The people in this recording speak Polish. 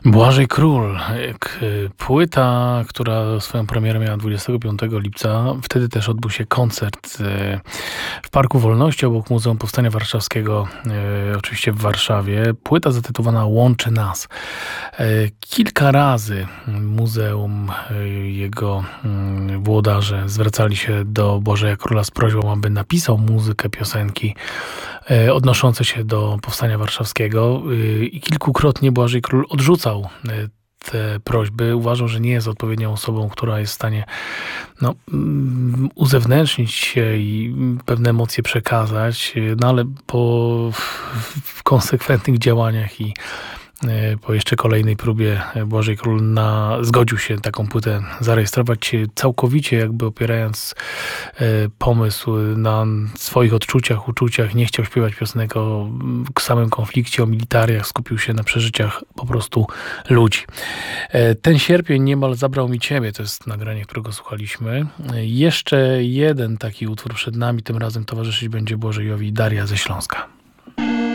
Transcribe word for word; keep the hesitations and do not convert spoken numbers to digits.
Błażej Król, k płyta, która swoją premierę miała dwudziestego piątego lipca. Wtedy też odbył się koncert e, w Parku Wolności obok Muzeum Powstania Warszawskiego, e, oczywiście w Warszawie. Płyta zatytułowana „Łączy nas”. E, Kilka razy muzeum, e, jego mm, włodarze zwracali się do Błażeja Króla z prośbą, aby napisał muzykę piosenki e, odnoszące się do Powstania Warszawskiego e, i kilkukrotnie Błażej Król odrzucał e, te prośby. Uważał, że nie jest odpowiednią osobą, która jest w stanie no, mm, uzewnętrznić się i pewne emocje przekazać, e, no ale po w, w konsekwentnych działaniach i e, po jeszcze kolejnej próbie e, Błażej Król na, zgodził się taką płytę zarejestrować, e, całkowicie jakby opierając e, pomysł na swoich odczuciach, uczuciach. Nie chciał śpiewać piosenek o mm, samym konflikcie, o militariach, skupił się na przeżyciach po prostu ludzi. E, Ten sierpień niemal zabrał mi ciebie, to jest nagranie, którego słuchaliśmy. E, Jeszcze jeden taki utwór przed nami, tym razem towarzyszyć będzie Błażejowi Daria ze Śląska.